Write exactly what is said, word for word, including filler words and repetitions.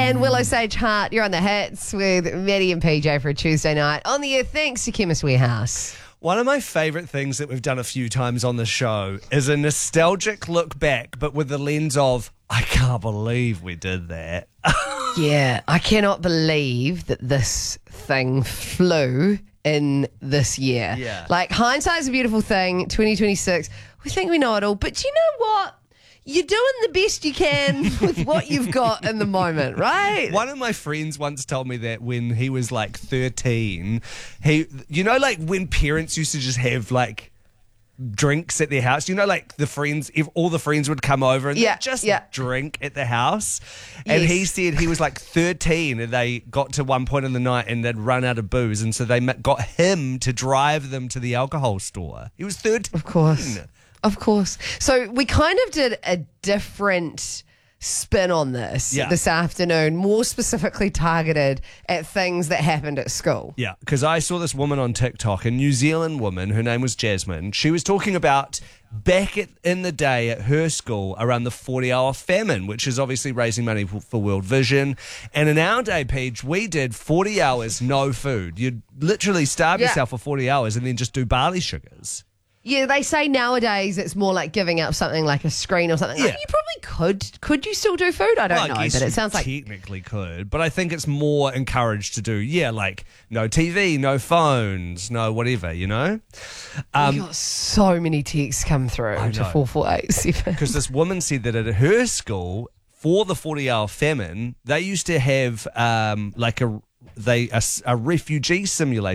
and Willow Sage Hart. You're on the hits with Maddie and P J for a Tuesday night on the air. Thanks to Chemist Warehouse. One of my favourite things that we've done a few times on the show is a nostalgic look back, but with the lens of, I can't believe we did that. Yeah, I cannot believe that this thing flew in this year. Yeah. Like, hindsight's a beautiful thing. twenty twenty-six, we think we know it all. But you know what? You're doing the best you can with what you've got in the moment, right? One of my friends once told me that when he was like thirteen, he, you know, like when parents used to just have like drinks at their house, you know, like the friends, if all the friends would come over and Yeah, they'd just yeah. drink at the house. And Yes. he said he was like thirteen and they got to one point in the night and they'd run out of booze. And so they ma- got him to drive them to the alcohol store. He was thirteen. Of course. Of course. So we kind of did a different spin on this Yeah. this afternoon, more specifically targeted at things that happened at school. Yeah, because I saw this woman on TikTok, a New Zealand woman, her name was Jasmine. She was talking about back at, in the day at her school around the forty-hour famine, which is obviously raising money for, for World Vision. And in our day, Paige, we did forty hours no food. You'd literally starve Yeah. yourself for forty hours and then just do barley sugars. Yeah, they say nowadays it's more like giving up something like a screen or something. Yeah. You probably could. Could you still do food? I don't Well, know, I guess but it you sounds like technically could, but I think it's more encouraged to do, yeah, like no T V, no phones, no whatever, you know? we got so many texts come through to know. four four eight seven. Because this woman said that at her school, for the forty-hour famine, they used to have um, like a they a, a refugee simulation.